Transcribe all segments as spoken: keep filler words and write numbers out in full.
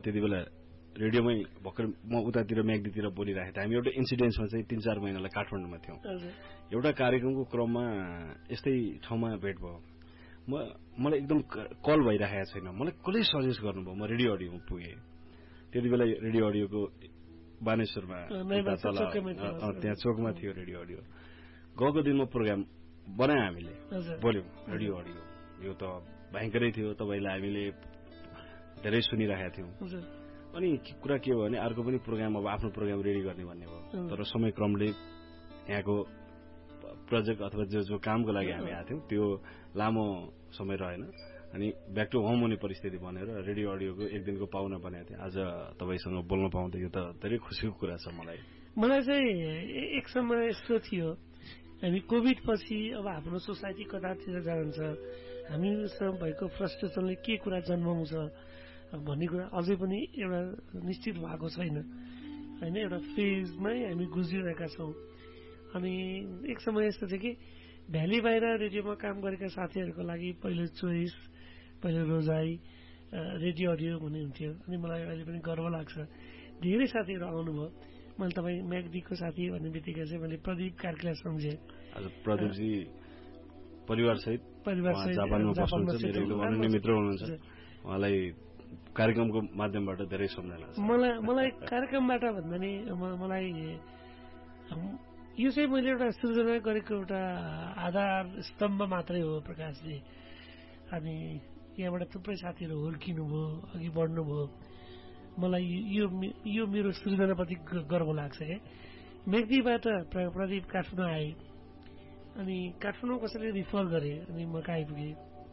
त्यति बेला रेडियोमै भर्खर म उतातिर म्याग्दीतिर बोलिरहेको थिएँ। हामी एउटा इन्सिडेन्समा चाहिँ तीन चार महिनालाई काठमाडौँमा थियौँ। एउटा कार्यक्रमको क्रममा यस्तै ठाउँमा भेट भयो। म मलाई एकदम कल भइरहेको छैन, मलाई कसले सजेस्ट गर्नुभयो, म रेडियो अडियोमा पुगेँ। त्यति बेला रेडियो अडियोको बानेश्वरमा त्यहाँ चोकमा थियो रेडियो अडियो। गएको दिनमा प्रोग्राम बनायो हामीले, बोल्यौँ रेडियो अडियो। यो त भयङ्करै थियो, तपाईँलाई हामीले धेरै सुनिरहेका थियौँ। अनि कुरा के हो भने अर्को पनि प्रोग्राम अब आफ्नो प्रोग्राम रेडी गर्ने भन्ने भयो। तर समय क्रमले यहाँको प्रोजेक्ट अथवा जो जो कामको लागि हामी आएको थियौँ त्यो लामो समय रहेन। अनि ब्याक टु होम हुने परिस्थिति बनेर रेडियो अडियोको एक दिनको पाहुना बनाएको थिएँ। आज तपाईँसँग बोल्न पाउँदै यो त धेरै खुसीको कुरा छ मलाई। मलाई चाहिँ एक समय यस्तो थियो, हामी कोभिड पछि अब हाम्रो सोसाइटी कतातिर जान्छ, हामीसँग भएको फ्रस्ट्रेसनले के कुरा जन्माउँछ भन्ने कुरा अझै पनि एउटा निश्चित भएको छैन होइन। एउटा फेजमै हामी गुज्रिरहेका छौँ। अनि एक समय यस्तो थियो कि भ्याली बाहिर रेडियोमा काम गरेका साथीहरूको लागि पहिलो चोइस, पहिलो रोजाइ रेडियो अडियो भन्ने हुन्थ्यो। अनि मलाई अहिले पनि गर्व लाग्छ, धेरै साथीहरू आउनुभयो। मैले तपाईँ म्याग्दीको साथी भन्ने बित्तिकै चाहिँ मैले प्रदीप कार्कीलाई सम्झेँ। आज प्रदीपजी परिवारसहित परिवारसहित जापानमा बस्नुहुन्छ, मेरो एकदम अनन्य मित्र हुनुहुन्छ। उहाँलाई कार्यक्रमको माध्यमबाट धेरै सम्झना छ। मलाई मलाई कार्यक्रमबाट भन्दा नि मलाई यो चाहिँ मैले एउटा सृजना गरेको एउटा आधार स्तम्भ मात्रै हो प्रकाशजी। अनि यहाँबाट थुप्रै साथीहरू हुर्किनुभयो, अघि बढ्नुभयो। मलाई यो यो मेरो सृजनाप्रति गर्व लाग्छ क्या। म्याग्दीबाट प्रदीप काठमाडौँ आए, अनि काठमाडौँ कसैले रिफर गरे, अनि म कहाँ आइपुगेँ।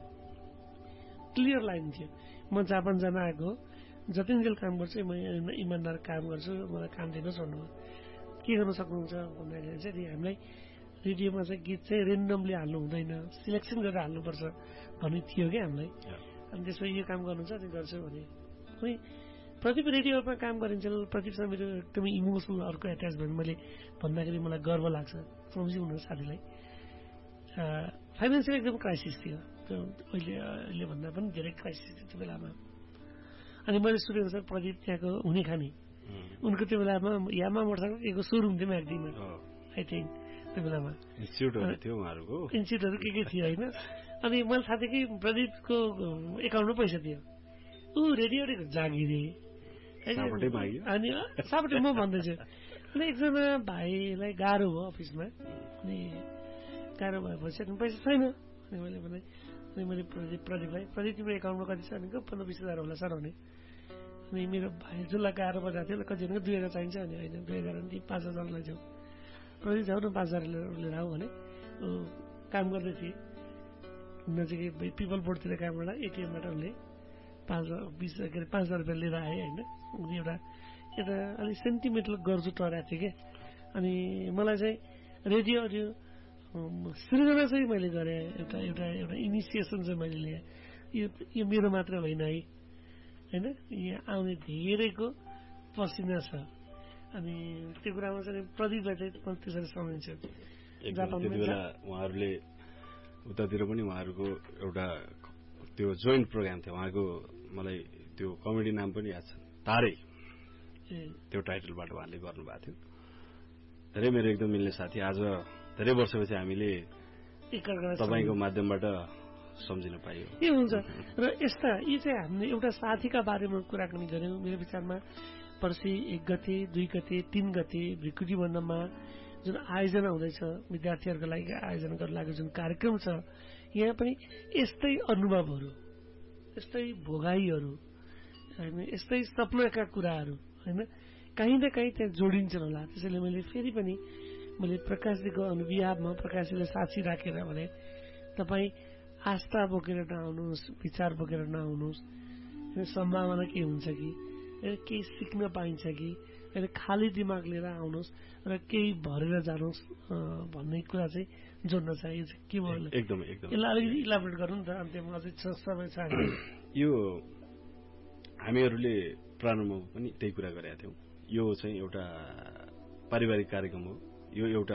क्लियर लाइन थियो, म जापान जान आएको, जतिन्जेल काम गर्छु म इमान्दार काम गर्छु, मलाई काम दिनुहोस् भन्नुभयो। के गर्नु सक्नुहुन्छ भन्दाखेरि चाहिँ हामीलाई रेडियोमा चाहिँ गीत चाहिँ रेन्डमली हाल्नु हुँदैन, सिलेक्सन गरेर हाल्नुपर्छ भन्ने थियो क्या हामीलाई। अनि त्यसमा यो काम गर्नुहुन्छ अनि गर्छु भने अनि प्रदीप रेडियोमा काम गरिन्छ। प्रदीपसँग मेरो एकदमै इमोसनल अर्को एट्याचमेन्ट मैले भन्दाखेरि मलाई गर्व लाग्छ। सम्झिउनु साथीलाई फाइनेन्सियल एकदम क्राइसिस थियो अहिले अहिले भन्दा पनि धेरै क्राइसिस थियो त्यो बेलामा। अनि मैले सुनेको छ प्रदीप त्यहाँको हुने खाने उनको त्यो बेलामा यामा मोटरसाइकलको सोरुम थियो म्याग्दीमा आई थिङ्क त्यो बेलामा इन्स्टिट्युटहरू थियो उहाँहरूको इन्स्टिट्युटहरू के के थियो होइन। अनि मैले थाहा थियो कि प्रदीपको एकाउन्टमा पैसा थियो, ऊ रेडियो जागिरे अनि सापट्टि म भन्दैछु। अनि एकजना भाइलाई गाह्रो भयो अफिसमा, अनि गाह्रो भएपछि अनि पैसा छैन। अनि मैले भने अनि मैले प्रदीप प्रदीपलाई प्रदीप तिम्रो एकाउन्टमा कति छ भनेको पन्ध्र बिस हजार होला सर भने। अनि मेरो भाइ जसलाई गाह्रो परिरहेको थियो कति भनेको दुई हजार चाहिन्छ भने होइन दुई हजार अनि पाँच हजार लैजाउँ प्रदीप जाऊ न पाँच हजार लिएर आऊ भने ऊ काम गर्दै थिएँ नजिकै पिपल बोर्डतिर काम गर्दा एटिएमबाट उसले पाँच बिस के अरे पाँच हजार रुपियाँ लिएर आएँ होइन। अनि एउटा एउटा अलिक सेन्टिमेन्टल गर्जु टरेको थियो क्या। अनि मलाई चाहिँ रेडियो अडियो सृजना चाहिँ मैले गरेँ, एउटा एउटा एउटा इनिसिएसन चाहिँ मैले लिएँ। यो यो मेरो मात्र होइन है होइन, यहाँ आउने धेरैको पसिना छ। अनि त्यो कुरामा चाहिँ प्रदीपलाई चाहिँ म त्यसरी सम्झिन्छु। त्यति बेला उहाँहरूले उतातिर पनि उहाँहरूको एउटा त्यो जोइन्ट प्रोग्राम थियो उहाँको, मलाई त्यो कमेडी नाम पनि याद छ, तारै त्यो टाइटलबाट उहाँले गर्नुभएको थियो। धेरै मेरो एकदम मिल्ने साथी, आज धेरै वर्षपछि हामीले तपाईँको माध्यमबाट सम्झिन पाइयो। के हुन्छ र यस्ता यी चाहिँ हामीले एउटा साथीका बारेमा कुराकानी गऱ्यौँ। मेरो विचारमा पर्सि एक गते दुई गते तीन गते भृकुटी बन्नमा जुन आयोजना हुँदैछ विद्यार्थीहरूको लागि आयोजना गर्न लागेको जुन कार्यक्रम छ, यहाँ पनि यस्तै अनुभवहरू, यस्तै भोगाईहरू होइन, यस्तै सपनाका कुराहरू होइन काहीँ न काहीँ त्यहाँ जोडिन्छन् होला। त्यसैले मैले फेरि पनि मैले प्रकाशजीको अनुविहारमा प्रकाशजीले साक्षी राखेर भने तपाईँ आस्था बोकेर नआउनुहोस्, विचार बोकेर नआउनुहोस्, सम्भावना के हुन्छ कि केही सिक्न पाइन्छ कि अहिले खाली दिमाग लिएर आउनुहोस् र केही भरेर जानुहोस् भन्ने कुरा चाहिँ जोड्न चाहियो। के भयो एकदम एकदम यसलाई अलिकति इलाबोरेट गर्नु नि त अन्त्यमा अझै समय छ। यो हामीहरूले प्रारम्भमा पनि त्यही कुरा गरेका थियौँ। यो चाहिँ एउटा पारिवारिक कार्यक्रम हो। यो एउटा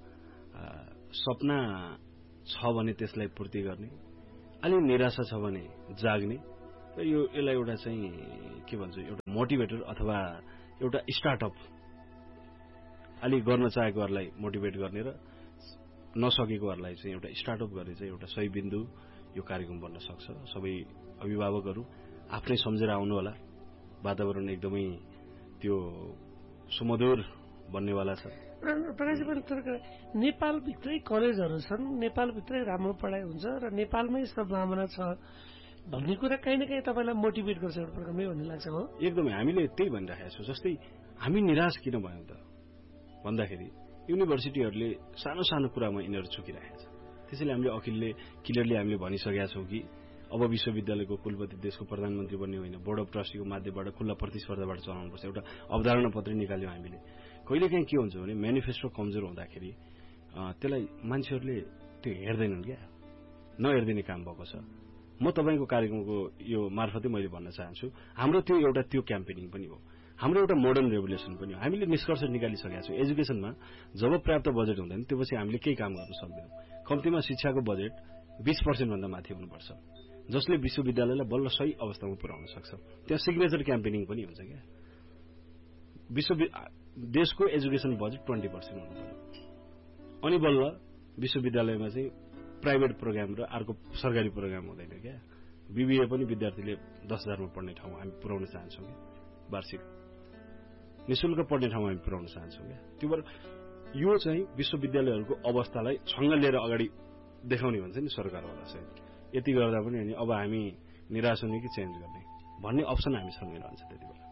सपना छ भने त्यसलाई पूर्ति गर्ने, अलि निराशा छ भने जाग्ने, यो यसलाई एउटा चाहिँ के भन्छ एउटा मोटिभेटर अथवा एउटा स्टार्टअप अलि गर्न चाहेकोहरूलाई मोटिभेट गर्ने र नसकेकोहरूलाई चाहिँ एउटा स्टार्टअप गर्ने चाहिँ एउटा सही बिन्दु यो कार्यक्रम बन्न सक्छ। सबै अभिभावकहरू आफ्नै सम्झेर आउनु होला। वातावरण एकदमै त्यो सुमधुर बन्नेवाला छ। नेपालभित्रै कलेजहरू छन्, नेपालभित्रै राम्रो पढाइ हुन्छ र नेपालमै सम्भावना छ भन्ने कुरा काहीँ न काहीँ तपाईँलाई मोटिभेट गर्छ एउटा प्रकारले भन्ने लाग्छ हो। एकदमै हामीले त्यही भनिरहेका छौँ। जस्तै हामी निराश किन भयौँ त भन्दाखेरि युनिभर्सिटीहरूले सानो सानो कुरामा यिनीहरू चुकिरहेका छ। त्यसैले हामीले अखिलले क्लियरली हामीले भनिसकेका छौँ कि अब विश्वविद्यालयको कुलपति देशको प्रधानमन्त्री बन्ने होइन, बोर्ड अफ ट्रस्टीको माध्यमबाट खुल्ला प्रतिस्पर्धाबाट चलाउनुपर्छ। एउटा अवधारणा पत्र निकाल्यौँ हामीले। कहिलेकाहीँ के हुन्छ भने मेनिफेस्टो कमजोर हुँदाखेरि त्यसलाई मान्छेहरूले त्यो हेर्दैनन् क्या, नहेरिदिने काम भएको छ। म तपाईँको कार्यक्रमको यो मार्फतै मैले भन्न चाहन्छु, हाम्रो त्यो एउटा त्यो क्याम्पेनिङ पनि हो, हाम्रो एउटा मोडर्न रेभुलेसन पनि हो। हामीले निष्कर्ष निकालिसकेका छौँ। एजुकेसनमा जब पर्याप्त बजेट हुँदैन त्यसपछि हामीले केही काम गर्न सक्दैनौँ। कम्तीमा शिक्षाको बजेट बीस पर्सेन्टभन्दा माथि हुनुपर्छ, जसले विश्वविद्यालयलाई बल्ल सही अवस्थामा पुर्याउन सक्छ। त्यहाँ सिग्नेचर क्याम्पेनिङ पनि हुन्छ क्या। विश्व देशको एजुकेसन बजेट ट्वेन्टी पर्सेन्ट हुनु पर्यो, अनि बल्ल विश्वविद्यालयमा चाहिँ प्राइभेट प्रोग्राम र अर्को सरकारी प्रोग्राम हुँदैन क्या। बीबीए पनि विद्यार्थीले दस हजारमा पढ्ने ठाउँ हामी पुर्याउन चाहन्छौँ क्या, वार्षिक निःशुल्क पढ्ने ठाउँ हामी पुर्याउन चाहन्छौँ क्या। त्यो भएर यो चाहिँ विश्वविद्यालयहरूको अवस्थालाई सँग लिएर अगाडि देखाउने भन्छ नि सरकारवाला चाहिँ। यति गर्दा पनि होइन अब हामी निराश हुने कि चेन्ज गर्ने भन्ने अप्सन हामीसँग रहन्छ त्यति बेला।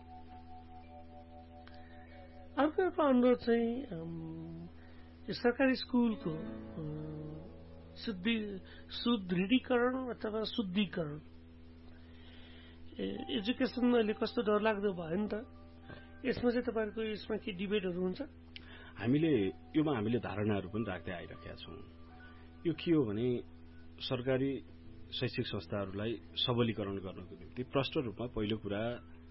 अर्को एउटा अनुरोध चाहिँ सरकारी स्कुलको सुदृढीकरण अथवा शुद्धिकरण। एजुकेसन अहिले कस्तो डरलाग्दो भयो नि त, यसमा चाहिँ तपाईँहरूको यसमा के डिबेटहरू हुन्छ? हामीले योमा हामीले धारणाहरू पनि राख्दै आइरहेका छौँ। यो के हो भने सरकारी शैक्षिक संस्थाहरूलाई सबलीकरण गर्नको निम्ति प्रष्ट रूपमा पहिलो कुरा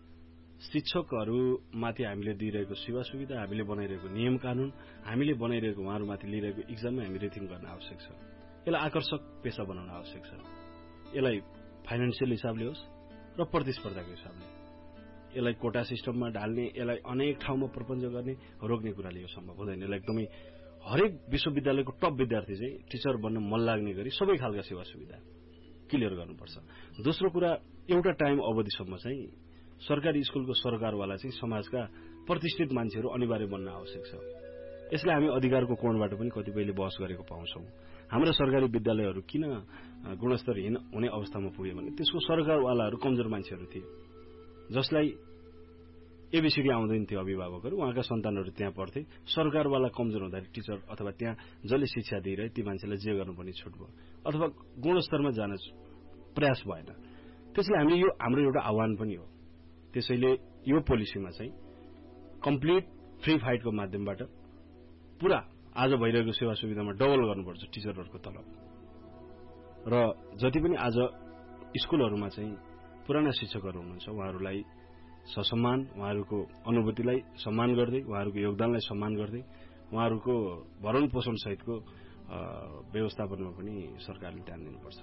शिक्षकहरूमाथि हामीले दिइरहेको सेवा सुविधा, हामीले बनाइरहेको नियम कानून, हामीले बनाइरहेको उहाँहरूमाथि लिइरहेको इक्जाममा हामी रेटिङ गर्न आवश्यक छ। यसलाई आकर्षक पेसा बनाउन आवश्यक छ। यसलाई फाइनेन्सियल हिसाबले होस् र प्रतिस्पर्धाको हिसाबले, यसलाई कोटा सिस्टममा ढाल्ने, यसलाई अनेक ठाउँमा प्रपञ्च गर्ने रोक्ने कुराले यो सम्भव हुँदैन। यसलाई एकदमै हरेक विश्वविद्यालयको टप विद्यार्थी चाहिँ टिचर बन्न मन लाग्ने गरी सबै खालका सेवा सुविधा क्लियर गर्नुपर्छ। दोस्रो कुरा एउटा टाइम अवधिसम्म चाहिँ सरकारी स्कुलको सरकारवाला चाहिँ समाजका प्रतिष्ठित मान्छेहरू अनिवार्य बन्न आवश्यक छ। यसलाई हामी अधिकारको कोणबाट पनि कतिपयले बहस गरेको पाउँछौँ। हाम्रा सरकारी विद्यालयहरू किन गुणस्तरहीन हुने अवस्थामा पुगे भने त्यसको सरकारवालाहरू कमजोर मान्छेहरू थिए, जसलाई एबिसिडी आउँदैन थियो अभिभावकहरू, उहाँका सन्तानहरू त्यहाँ पढ्थे। सरकारवाला कमजोर हुँदाखेरि टिचर अथवा त्यहाँ जसले शिक्षा दिइरहे ती मान्छेलाई जे गर्नुपर्ने छुट भयो अथवा गुणस्तरमा जान प्रयास भएन। त्यसले हामीले यो हाम्रो एउटा आह्वान पनि हो। त्यसैले यो पोलिसीमा चाहिँ कम्प्लिट फ्री फाइटको माध्यमबाट पुरा आज भइरहेको सेवा सुविधामा डबल गर्नुपर्छ टिचरहरूको तलब, र जति पनि आज स्कुलहरूमा चाहिँ पुराना शिक्षकहरू हुनुहुन्छ उहाँहरूलाई ससम्मान, उहाँहरूको अनुभूतिलाई सम्मान गर्दै, उहाँहरूको योगदानलाई सम्मान गर्दै उहाँहरूको भरण पोषण सहितको व्यवस्थापनमा पनि सरकारले ध्यान दिनुपर्छ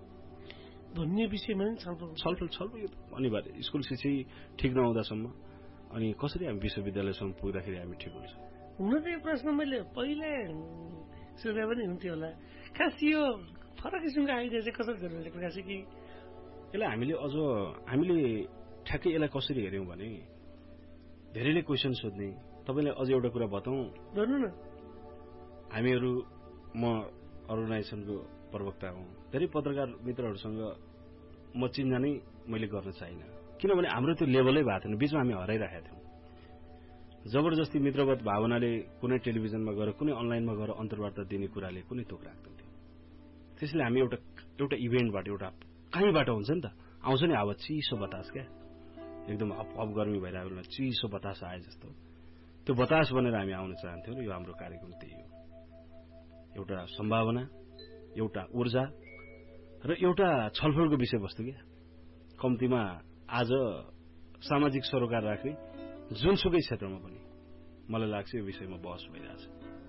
भन्ने विषयमा छलफल छलफल छलफल अनिवार्य। स्कुल शिक्षा ठिक नहुँदासम्म अनि कसरी हामी विश्वविद्यालयसम्म पुग्दाखेरि हामी ठिक हुन्छ। हुन त यो प्रश्न मैले पहिले सोधा पनि हुन्थ्यो होला, खास यो फरक किसिमको आइडिया चाहिँ कसरी गरिरहेको खास कि यसलाई हामीले अझ हामीले ठ्याक्कै यसलाई कसरी हेऱ्यौँ भने धेरैले क्वेसन सोध्ने। तपाईँलाई अझ एउटा कुरा बताउँ गर्नु न, हामीहरू म अर्गनाइजेसनको प्रवक्ता हुँ, धेरै पत्रकार मित्रहरूसँग म चिन्जा नै मैले गर्न चाहिनँ, किनभने हाम्रो त्यो लेभलै भएको थिएन। बिचमा हामी हराइरहेका थियौँ। जबरजस्ती मित्रवत भावनाले कुनै टेलिभिजनमा गएर कुनै अनलाइनमा गएर अन्तर्वार्ता दिने कुराले कुनै तोक राख्दैनथ्यो। त्यसैले हामी एउटा एउटा इभेन्टबाट एउटा कहीँबाट हुन्छ नि त आउँछ नि हावा, चिसो बतास क्या, एकदम अप अप गर्मी भइरहेको बेलामा चिसो बतास आए जस्तो त्यो बतास बनेर हामी आउन चाहन्थ्यौँ। र यो हाम्रो कार्यक्रम त्यही हो, एउटा सम्भावना, एउटा ऊर्जा र एउटा छलफलको विषयवस्तु क्या। कम्तीमा आज सामाजिक सरोकार राख्ने जुनसुकै क्षेत्रमा पनि मलाई लाग्छ यो विषयमा बहस भइरहेछ।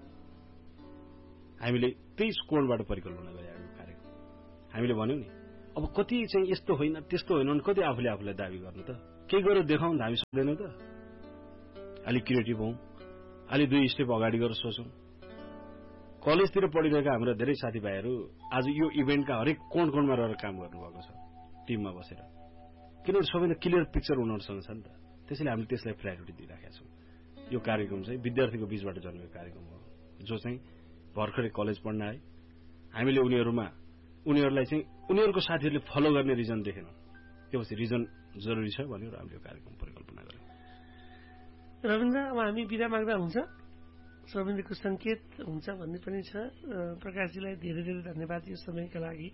हामीले त्यही कोणबाट परिकल्पना गरे यो कार्यक्रम। हामीले भन्यौँ नि अब कति चाहिँ यस्तो होइन त्यस्तो होइन भने कति आफूले आफूलाई दाबी गर्नु त केही गरेर देखाउँ हामी सक्दैनौँ त अलि क्रिएटिभ हौँ अलि दुई स्टेप अगाडि गरेर सोचौँ कलेजतिर पढिरहेका हाम्रा धेरै साथीभाइहरू आज यो इभेन्टका हरेक कोण कोणमा रहेर काम गर्नुभएको छ टिममा बसेर किनभने सबैले क्लियर पिक्चर उनीहरूसँग छ नि त त्यसैले हामीले त्यसलाई प्रायोरिटी दिइराखेका छौँ यो कार्यक्रम चाहिँ विद्यार्थीको बीचबाट जन्मेको कार्यक्रम हो जो चाहिँ भर्खरै कलेज पढ्न आए हामीले उनीहरूमा उनीहरूलाई चाहिँ उनीहरूको साथीहरूले फलो गर्ने रिजन देखेनौँ त्यसपछि रिजन जरुरी छ भनेर हामीले यो कार्यक्रम परिकल्पना गर्यौँ रविन्द्र अब हामी बिदा माग्दा हुन्छ रविन्द्रको संकेत हुन्छ भन्ने पनि छ प्रकाशजीलाई धेरै धेरै धन्यवाद यो समयका लागि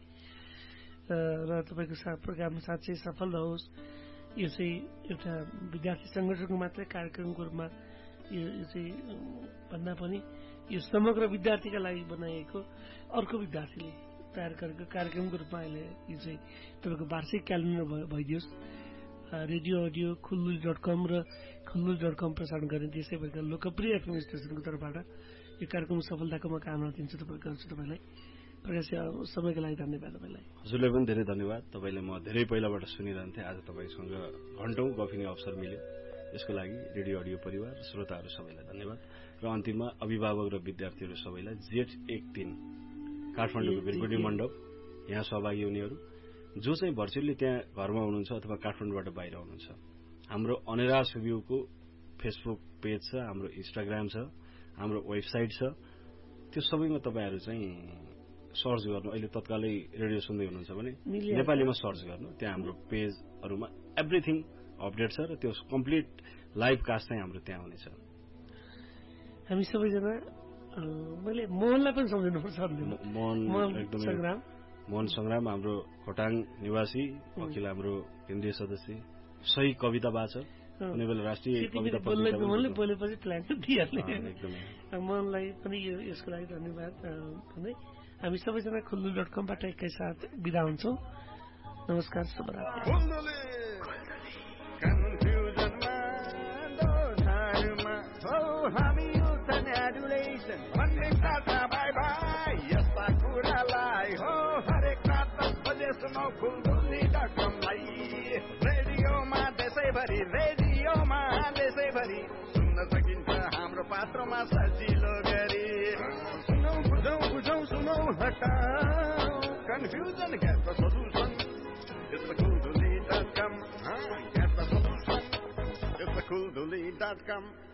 र तपाईँको प्रोग्राम साँच्चै सफल रहोस् यो चाहिँ एउटा विद्यार्थी संगठनको मात्रै कार्यक्रमको रूपमा यो चाहिँ भन्दा पनि यो समग्र विद्यार्थीका लागि बनाइएको अर्को विद्यार्थीले तयार गरेको कार्यक्रमको रूपमा अहिले यो चाहिँ तपाईँको वार्षिक क्यालेन्डर भइदियोस् रेडियो अडियो खुल्लुल डट कम र खुल्लुल डट कम प्रसारण गर्ने देशैभरिका लोकप्रिय एफएम स्टेशनको तर्फबाट यो कार्यक्रम सफलताको म कामना दिन्छु तपाईँलाई प्रकाश समयको लागि धन्यवाद तपाईँलाई हजुरलाई पनि धेरै धन्यवाद तपाईँले म धेरै पहिलाबाट सुनिरहन्थेँ आज तपाईँसँग घण्टौं गफिने अवसर मिल्यो यसको लागि रेडियो अडियो परिवार श्रोताहरू सबैलाई धन्यवाद र अन्तिममा अभिभावक र विद्यार्थीहरू सबैलाई जेठ एक दिन काठमाडौँको बिरगुडी मण्डप यहाँ सहभागी हुनेहरू जो चाहिँ भर्चुअली त्यहाँ घरमा हुनुहुन्छ अथवा काठमाडौँबाट बाहिर हुनुहुन्छ हाम्रो अनेरा सुब्युको फेसबुक पेज छ हाम्रो इन्स्टाग्राम छ हाम्रो वेबसाइट छ त्यो सबैमा तपाईँहरू चाहिँ सर्च गर्नु अहिले तत्कालै रेडियो सुन्दै हुनुहुन्छ भने नेपालीमा सर्च गर्नु त्यहाँ हाम्रो पेजहरूमा एभ्रिथिङ अपडेट छ र त्यो कम्प्लिट लाइभ कास्ट चाहिँ हाम्रो त्यहाँ हुनेछ हामी सबैजना मैले मोहनलाई पनि सम्झिनुपर्छ मोहन एकदमै मोहन संग्राम हाम्रो खोटाङ निवासी वकिल हाम्रो केन्द्रीय सदस्य सही कविता वाचक कुनै बेला राष्ट्रिय कविता बोलेपछि क्लाइन्ट दिइहाल्ने मोहनलाई पनि यसको लागि धन्यवाद भन्दै हामी सबैजना खुल्लु डट कमबाट एकैसाथ बिदा हुन्छौँ नमस्कार रेडियोमा देशैभरि रेडियोमा देशैभरि सुन्न सकिन्छ हाम्रो पात्रमा सजिलो गरी सुनौ बुझौ बुझौ सुनौ हटाऊ confusion get the solution it's the cool dot com get the solution it's the cool dot com